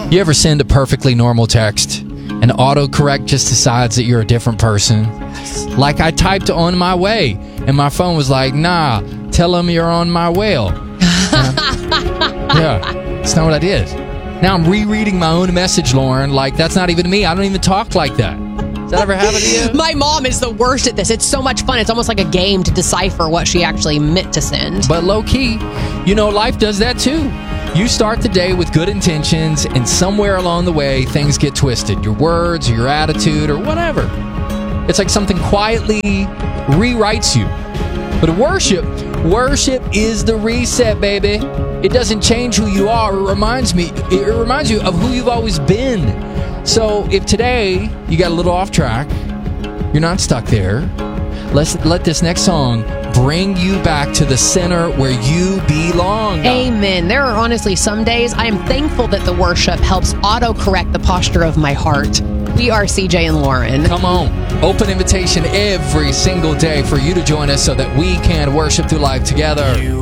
You ever send a perfectly normal text and autocorrect just decides that you're a different person? Like I typed on my way and my phone was like, nah, tell them you're on my whale. Yeah, that's not what I did. Now I'm rereading my own message, Lauren. Like, that's not even me. I don't even talk like that. Does that ever happen to you? My mom is the worst at this. It's so much fun. It's almost like a game to decipher what she actually meant to send. But low key, life does that too. You start the day with good intentions, and somewhere along the way, things get twisted. Your words, or your attitude, or whatever. It's like something quietly rewrites you. But worship is the reset, baby. It doesn't change who you are. It reminds you of who you've always been. So if today you got a little off track, you're not stuck there. Let this next song bring you back to the center where you belong. Amen. There are honestly some days I am thankful that the worship helps autocorrect the posture of my heart. We are CJ and Lauren. Come on. Open invitation every single day for you to join us so that we can worship through life together.